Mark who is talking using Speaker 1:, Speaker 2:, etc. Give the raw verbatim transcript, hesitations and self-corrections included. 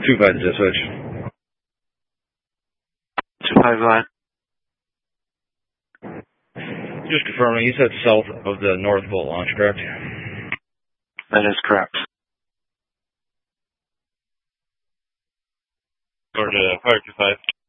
Speaker 1: two five to switch.
Speaker 2: two five line.
Speaker 1: Just confirming, you said south of the North Bolt launch, correct?
Speaker 2: That is correct.
Speaker 1: Or to fire two five.